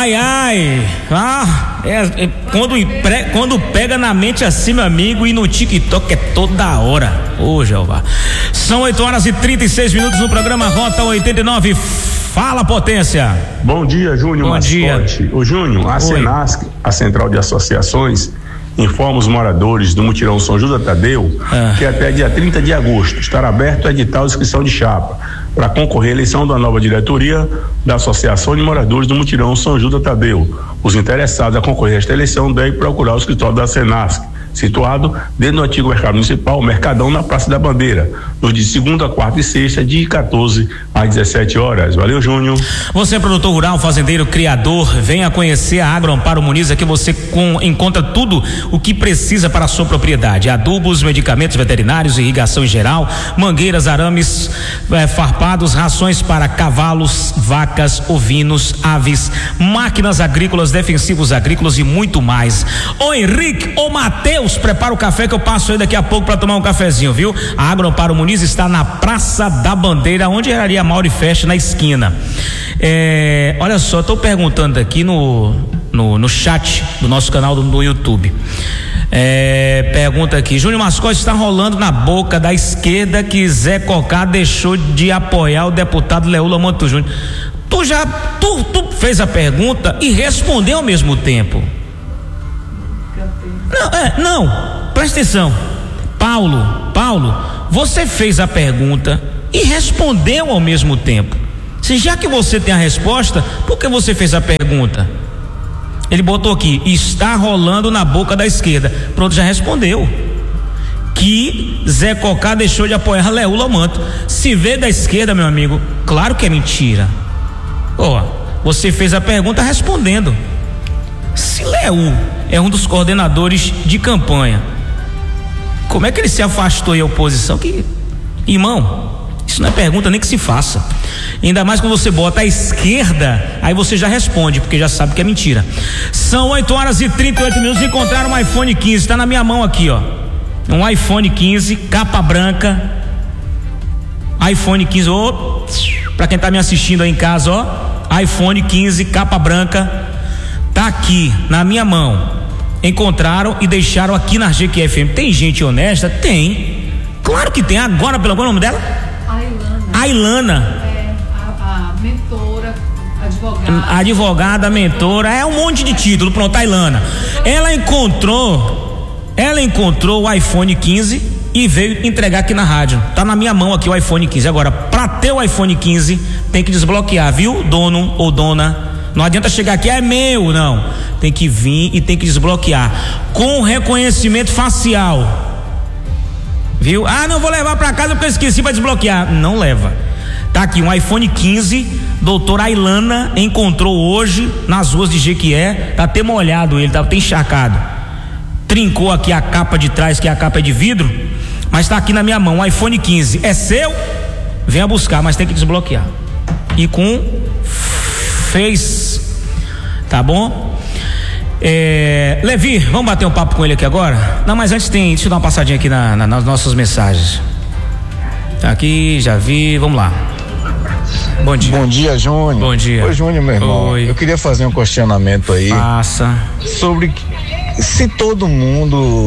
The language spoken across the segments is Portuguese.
Quando pega na mente assim, meu amigo, e no TikTok é toda hora. Ô, Jeová. São 8h36 no programa Rota 89. Fala, Potência. Bom dia, Júnior. Bom dia. Ô, Júnior, a Senasc, a Central de Associações, informa os moradores do Mutirão São Judas Tadeu que até dia 30 de agosto estará aberto o edital de inscrição de chapa para concorrer à eleição da nova diretoria da Associação de Moradores do Mutirão São Judas Tadeu. Os interessados a concorrer a esta eleição devem procurar o escritório da Senasc, situado dentro do antigo mercado municipal, Mercadão, na Praça da Bandeira, nos dias de segunda, quarta e sexta, de 14 às 17 horas. Valeu, Júnior. Você é produtor rural, fazendeiro, criador, venha conhecer a Agroamparo Muniz, aqui você encontra tudo o que precisa para a sua propriedade: adubos, medicamentos veterinários, irrigação em geral, mangueiras, arames, farpados, rações para cavalos, vacas, ovinos, aves, máquinas agrícolas, defensivos agrícolas e muito mais. Ô Henrique, ô Matheus, prepara o café que eu passo aí daqui a pouco para tomar um cafezinho, viu? A Agroamparo Muniz está na Praça da Bandeira, onde era a Mauri Fest, na esquina. Olha só, estou perguntando aqui no chat do nosso canal no YouTube. Pergunta aqui: Júnior Mascote, está rolando na boca da esquerda que Zé Cocá deixou de apoiar o deputado Leula Manto Júnior. Tu fez a pergunta e respondeu ao mesmo tempo. Não, presta atenção. Paulo, você fez a pergunta e respondeu ao mesmo tempo. Se já que você tem a resposta, por que você fez a pergunta? Ele botou aqui: está rolando na boca da esquerda. Pronto, já respondeu. Que Zé Cocá deixou de apoiar Leula Manto. Se vê da esquerda, meu amigo, claro que é mentira. Você fez a pergunta respondendo. Se Leu é um dos coordenadores de campanha, como é que ele se afastou e a oposição? Irmão, isso não é pergunta nem que se faça. Ainda mais quando você bota a esquerda, aí você já responde, porque já sabe que é mentira. São 8h38. Encontraram um iPhone 15, está na minha mão aqui, ó. Um iPhone 15, capa branca. iPhone 15, pra quem tá me assistindo aí em casa, ó. iPhone 15, capa branca. Tá aqui na minha mão. Encontraram e deixaram aqui na GQFM. Tem gente honesta? Tem. Claro que tem. Agora, qual é o nome dela? Ailana. A mentora, advogada. Advogada, mentora, é um monte de título. Pronto, Ailana. Ela encontrou o iPhone 15 e veio entregar aqui na rádio. Tá na minha mão aqui o iPhone 15. Agora, pra ter o iPhone 15, tem que desbloquear, viu, dono ou dona? Não adianta chegar aqui, é meu, não. Tem que vir e tem que desbloquear com reconhecimento facial. Viu? Não vou levar pra casa porque eu esqueci pra desbloquear. Não leva. Tá aqui um iPhone 15, doutora Ailana encontrou hoje nas ruas de Jequié. Tá até molhado ele, tá até encharcado. Trincou aqui a capa de trás, que a capa é de vidro, mas tá aqui na minha mão, um iPhone 15. É seu? Venha buscar, mas tem que desbloquear. E com Face, tá bom? Levi, vamos bater um papo com ele aqui agora? Não, mas antes deixa eu dar uma passadinha aqui nas nossas mensagens. Tá aqui, já vi, vamos lá. Bom dia. Bom dia, Júnior. Bom dia. Oi, Júnior, meu irmão. Oi. Eu queria fazer um questionamento aí. Passa. Sobre se todo mundo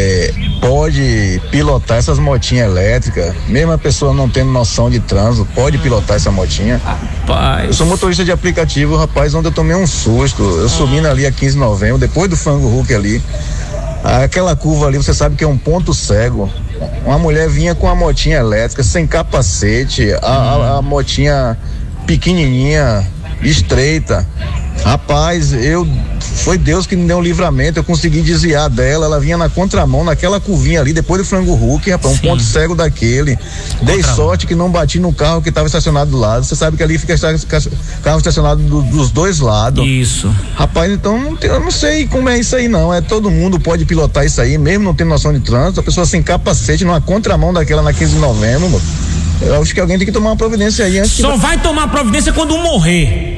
pode pilotar essas motinhas elétricas, mesmo a pessoa não tendo noção de trânsito, pode pilotar essa motinha? Rapaz. Eu sou motorista de aplicativo, rapaz, onde eu tomei um susto. Eu subindo ali a 15 de novembro, depois do Frango Hulk ali. Aquela curva ali, você sabe que é um ponto cego. Uma mulher vinha com a motinha elétrica, sem capacete, a motinha pequenininha, estreita. Rapaz, foi Deus que me deu um livramento, eu consegui desviar dela, ela vinha na contramão, naquela curvinha ali, depois do Frango Hulk, rapaz, um ponto cego daquele. Dei sorte que não bati no carro que estava estacionado do lado, você sabe que ali fica carro estacionado dos dois lados. Isso. Rapaz, então eu não sei como é isso aí não, todo mundo pode pilotar isso aí, mesmo não tendo noção de trânsito, a pessoa sem capacete, numa contramão daquela na 15 de novembro, mano. Eu acho que alguém tem que tomar uma providência aí antes. Só vai tomar providência quando um morrer.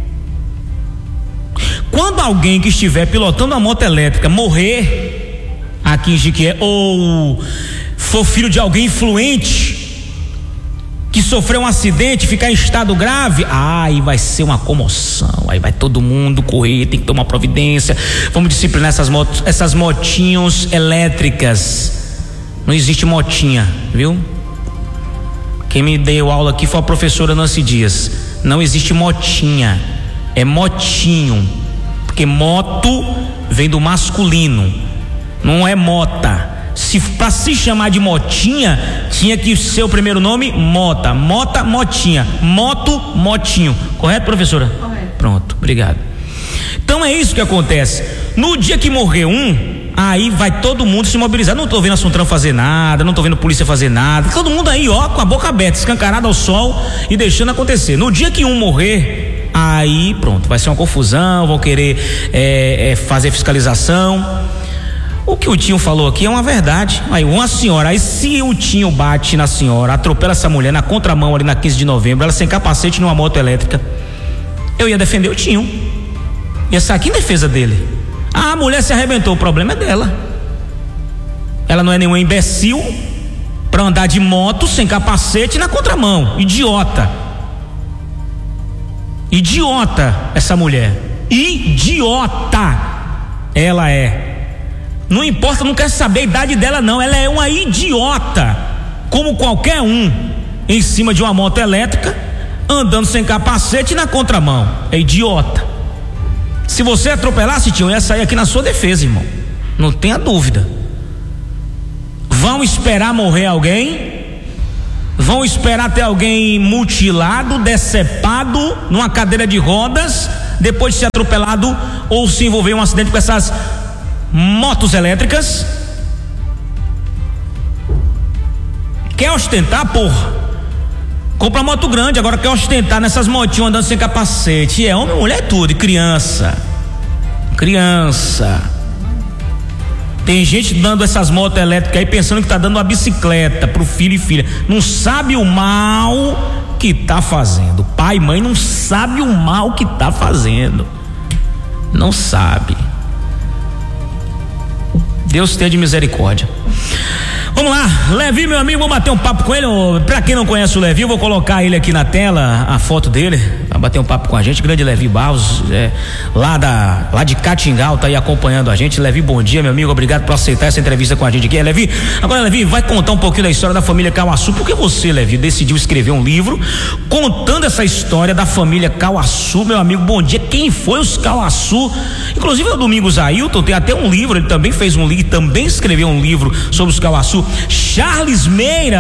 Quando alguém que estiver pilotando a moto elétrica morrer aqui em Jequié, ou for filho de alguém influente, que sofreu um acidente, ficar em estado grave, aí vai ser uma comoção, aí vai todo mundo correr, tem que tomar providência, vamos disciplinar essas motinhos elétricas. Não existe motinha, viu? Quem me deu aula aqui foi a professora Nancy Dias. Não existe motinha, é motinho, porque moto vem do masculino, não é mota. Para se chamar de motinha, tinha que ser o primeiro nome mota, motinha, moto, motinho. Correto, professora? Correto. Pronto, obrigado. Então é isso que acontece. No dia que morrer um, aí vai todo mundo se mobilizar. Não tô vendo a Suntran fazer nada, não tô vendo a polícia fazer nada. Todo mundo aí, ó, com a boca aberta, escancarado ao sol e deixando acontecer. No dia que um morrer, aí pronto, vai ser uma confusão, vão querer fazer fiscalização. O que o Tinho falou aqui é uma verdade. Aí uma senhora, aí se o Tinho bate na senhora, atropela essa mulher na contramão ali na 15 de novembro, ela sem capacete numa moto elétrica, eu ia defender o Tinho, ia sair aqui em defesa dele. A mulher se arrebentou, o problema é dela. Ela não é nenhum imbecil pra andar de moto sem capacete na contramão. Idiota essa mulher, idiota ela é. Não importa, não quer saber a idade dela não, ela é uma idiota, como qualquer um, em cima de uma moto elétrica, andando sem capacete na contramão, é idiota. Se você atropelasse, tio, eu ia sair aqui na sua defesa, irmão, não tenha dúvida. Vão esperar morrer alguém, vão esperar ter alguém mutilado, decepado, numa cadeira de rodas, depois de ser atropelado ou se envolver em um acidente com essas motos elétricas. Quer ostentar, porra? Compra moto grande, agora quer ostentar nessas motinhas andando sem capacete. É homem, mulher, tudo, e criança. Tem gente dando essas motos elétricas aí pensando que tá dando uma bicicleta pro filho e filha. Não sabe o mal que tá fazendo. Pai e mãe não sabe o mal que tá fazendo. Não sabe. Deus tenha de misericórdia. Vamos lá, Levi, meu amigo, vou bater um papo com ele. Pra quem não conhece o Levi, eu vou colocar ele aqui na tela, a foto dele, vai bater um papo com a gente. Grande Levi Barros, lá de Catingal, tá aí acompanhando a gente. Levi, bom dia, meu amigo, obrigado por aceitar essa entrevista com a gente aqui. Levi, agora Levi, vai contar um pouquinho da história da família Cauaçu. Por que você, Levi, decidiu escrever um livro contando essa história da família Cauaçu, meu amigo? Bom dia. Quem foi os Cauaçu? Inclusive o Domingos Ailton tem até um livro, ele também fez um livro, também escreveu um livro sobre os Cauaçu. Charles Meira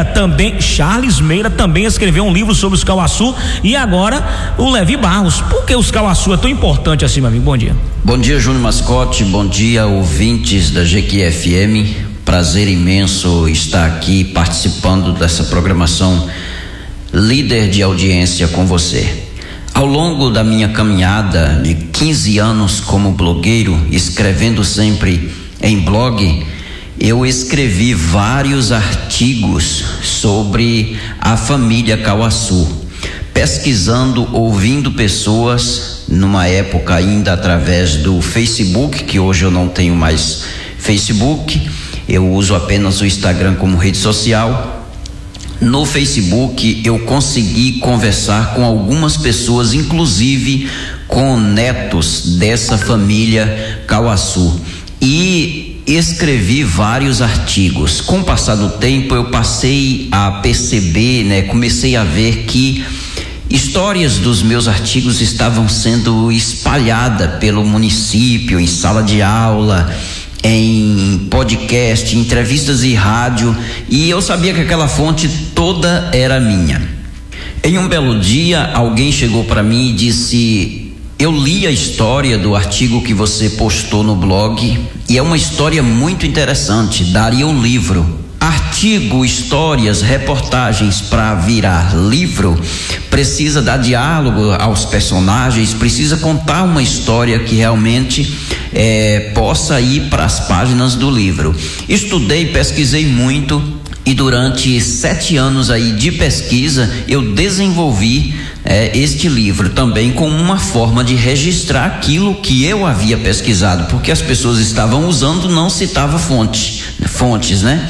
também escreveu um livro sobre os Cauaçu. E agora o Levi Barros. Por que os Cauaçu é tão importante assim, meu amigo? Bom dia. Bom dia, Júnior Mascote, bom dia, ouvintes da GQFM. Prazer imenso estar aqui participando dessa programação líder de audiência com você. Ao longo da minha caminhada de 15 anos como blogueiro, escrevendo sempre em blog, eu escrevi vários artigos sobre a família Cauaçu, pesquisando, ouvindo pessoas, numa época ainda através do Facebook, que hoje eu não tenho mais Facebook, eu uso apenas o Instagram como rede social. No Facebook eu consegui conversar com algumas pessoas, inclusive com netos dessa família Cauaçu, e escrevi vários artigos. Com o passar do tempo eu passei a perceber, comecei a ver que histórias dos meus artigos estavam sendo espalhadas pelo município, em sala de aula, em podcast, em entrevistas e rádio, e eu sabia que aquela fonte toda era minha. Em um belo dia, alguém chegou para mim e disse: eu li a história do artigo que você postou no blog e é uma história muito interessante, daria um livro. Artigo, histórias, reportagens para virar livro precisa dar diálogo aos personagens, precisa contar uma história que realmente possa ir para as páginas do livro. Estudei, pesquisei muito e durante 7 anos aí de pesquisa eu desenvolvi este livro também como uma forma de registrar aquilo que eu havia pesquisado, porque as pessoas estavam usando, não citava fontes, né?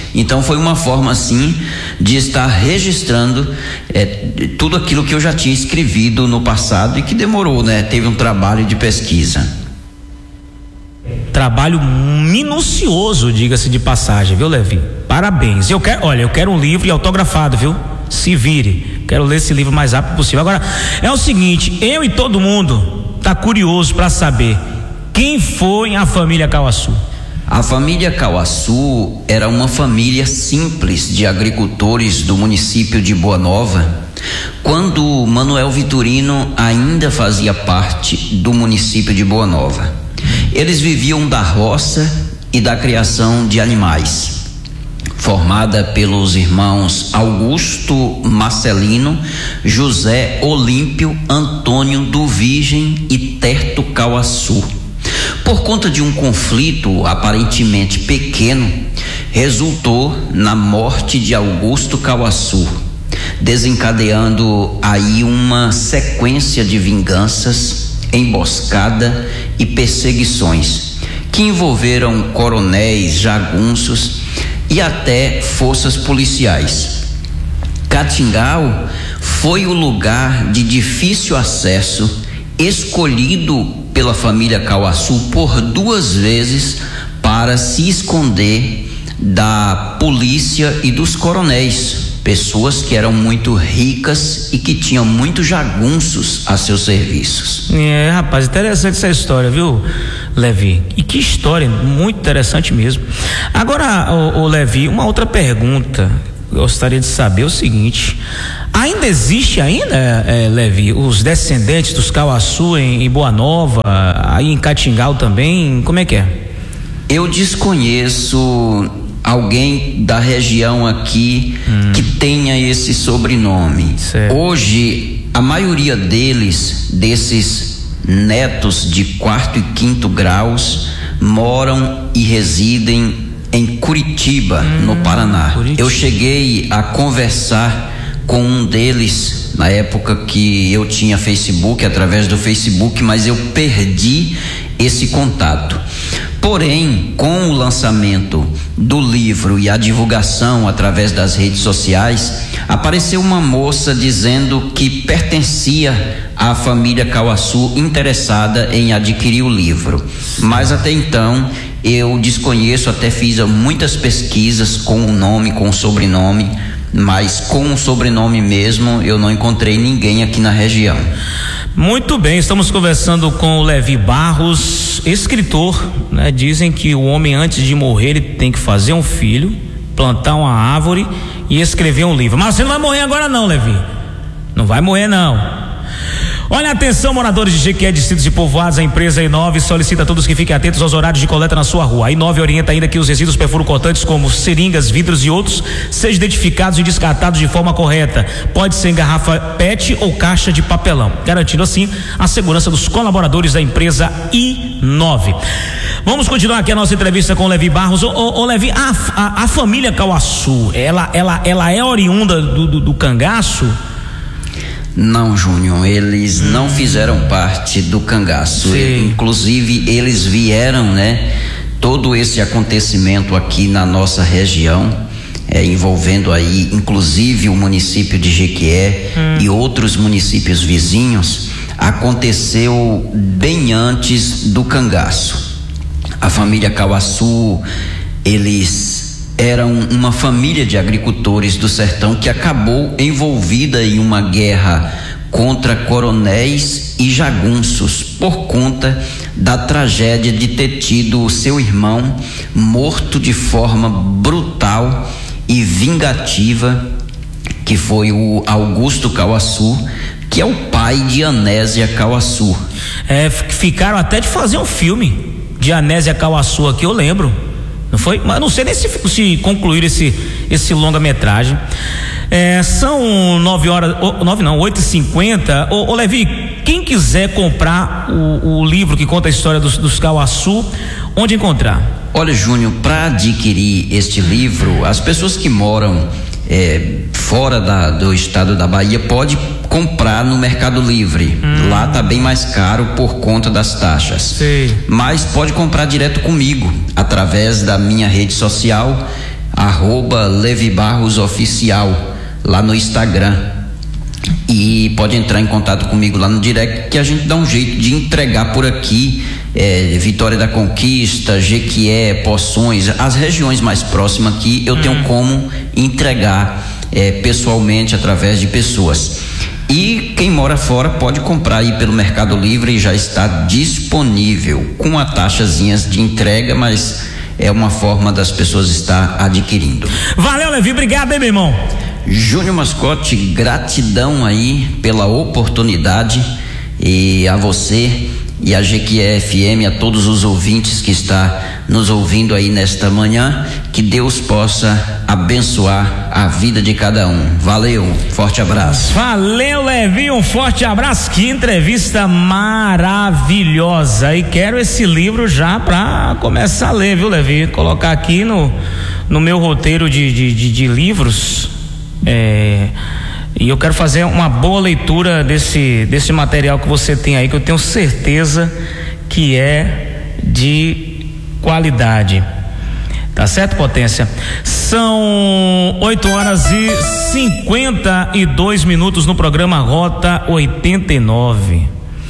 Então foi uma forma assim de estar registrando tudo aquilo que eu já tinha escrevido no passado e que demorou, né? Teve um trabalho de pesquisa. Trabalho minucioso, diga-se de passagem, viu, Levi? Parabéns. Eu quero um livro autografado, viu? Se vire. Quero ler esse livro o mais rápido possível. Agora, é o seguinte, eu e todo mundo tá curioso para saber quem foi a família Cauaçu. A família Cauaçu era uma família simples de agricultores do município de Boa Nova, quando Manuel Vitorino ainda fazia parte do município de Boa Nova. Eles viviam da roça e da criação de animais, formada pelos irmãos Augusto Marcelino, José Olímpio, Antônio do Virgem e Terto Cauaçu. Por conta de um conflito aparentemente pequeno, resultou na morte de Augusto Cauaçu, desencadeando aí uma sequência de vinganças, emboscada e perseguições que envolveram coronéis, jagunços e até forças policiais. Catingal foi o lugar de difícil acesso escolhido pela família Cauaçu por 2 vezes para se esconder da polícia e dos coronéis, pessoas que eram muito ricas e que tinham muitos jagunços a seus serviços. Rapaz, interessante essa história, viu, Levi? E que história, muito interessante mesmo. Agora, ô Levi, uma outra pergunta, gostaria de saber o seguinte: ainda existe Levi, os descendentes dos Cauaçu em Boa Nova, aí em Catingal também, como é que é? Eu desconheço alguém da região aqui que tenha esse sobrenome. Certo. Hoje, a maioria desses netos de 4º e 5º graus, moram e residem em Curitiba, no Paraná. Curitiba. Eu cheguei a conversar com um deles na época que eu tinha Facebook, através do Facebook, mas eu perdi esse contato. Porém, com o lançamento do livro e a divulgação através das redes sociais, apareceu uma moça dizendo que pertencia à família Cauaçu, interessada em adquirir o livro. Mas até então eu desconheço, até fiz muitas pesquisas com o nome, com o sobrenome, mas com o sobrenome mesmo eu não encontrei ninguém aqui na região. Muito bem, estamos conversando com o Levi Barros, escritor, né? Dizem que o homem, antes de morrer, ele tem que fazer um filho, plantar uma árvore e escrever um livro. Mas você não vai morrer agora não, Levi. Não vai morrer não. Olha, atenção, moradores de Jequié, distritos e povoados, a empresa Inove solicita a todos que fiquem atentos aos horários de coleta na sua rua. A Inove orienta ainda que os resíduos perfuro-cortantes, como seringas, vidros e outros, sejam identificados e descartados de forma correta. Pode ser em garrafa PET ou caixa de papelão, garantindo assim a segurança dos colaboradores da empresa Inove. Vamos continuar aqui a nossa entrevista com o Levi Barros. Ô Levi, a família Cauaçu, ela é oriunda do cangaço? Não, Júnior, eles não fizeram parte do cangaço. Inclusive, eles vieram, né? Todo esse acontecimento aqui na nossa região, envolvendo aí, inclusive, o município de Jequié e outros municípios vizinhos, aconteceu bem antes do cangaço. A família Cauaçu, eles eram uma família de agricultores do sertão que acabou envolvida em uma guerra contra coronéis e jagunços por conta da tragédia de ter tido o seu irmão morto de forma brutal e vingativa, que foi o Augusto Cauaçu, que é o pai de Anésia Cauaçu. Ficaram até de fazer um filme de Anésia Cauaçu aqui, eu lembro. Não foi? Mas não sei nem se concluir esse longa-metragem. São 8h50. Ô Levi, quem quiser comprar o livro que conta a história dos Cauaçu, onde encontrar? Olha, Júnior, para adquirir este livro, as pessoas que moram fora do estado da Bahia pode comprar no Mercado Livre. Lá tá bem mais caro por conta das taxas. Sei. Mas pode comprar direto comigo através da minha rede social, @LeviBarrosOficial lá no Instagram. E pode entrar em contato comigo lá no direct, que a gente dá um jeito de entregar por aqui, Vitória da Conquista, Jequié, Poções, as regiões mais próximas aqui, eu tenho como entregar pessoalmente através de pessoas. E quem mora fora pode comprar aí pelo Mercado Livre, já está disponível com a taxazinhas de entrega, mas é uma forma das pessoas estar adquirindo. Valeu, Levi, obrigado, hein, meu irmão. Júnior Mascote, gratidão aí pela oportunidade, e a você e a Jequié FM, a todos os ouvintes que está nos ouvindo aí nesta manhã, que Deus possa abençoar a vida de cada um. Valeu, forte abraço. Valeu, Levi, um forte abraço, que entrevista maravilhosa, e quero esse livro já para começar a ler, viu, Levi? Colocar aqui no meu roteiro de livros. E eu quero fazer uma boa leitura desse material que você tem aí, que eu tenho certeza que é de qualidade. Tá certo, Potência? São 8h52 no programa Rota 89.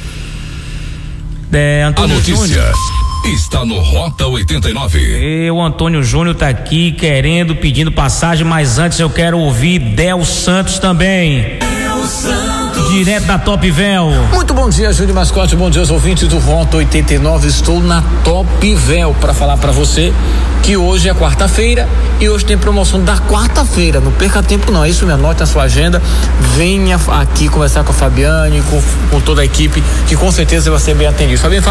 Antônio a notícia Júnior está no Rota 89. O Antônio Júnior tá aqui pedindo passagem, mas antes eu quero ouvir Del Santos também. Del Santos. Direto da Top Véu. Muito bom dia, Júnior Mascote, bom dia aos ouvintes do Rota 89. Estou na Top Véu para falar para você que hoje é quarta-feira e hoje tem promoção da quarta-feira. Não perca tempo não, isso me anote na sua agenda. Venha aqui conversar com a Fabiane, com toda a equipe, que com certeza vai ser bem atendido. Fabiane,